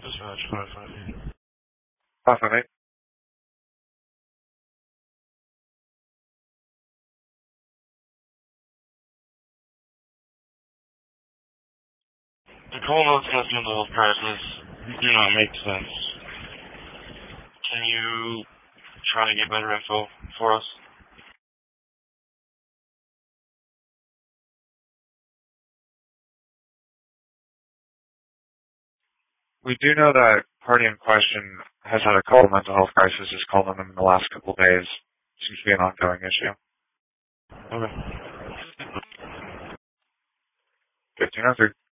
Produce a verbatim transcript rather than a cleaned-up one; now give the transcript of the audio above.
Dispatch five five eight. five five eight. The call notes against mental health crisis do not make sense. Can you try to get better info for us? We do know that party in question has had a couple mental health crises called on them in the last couple of days. Seems to be an ongoing issue. Okay. fifteen oh three.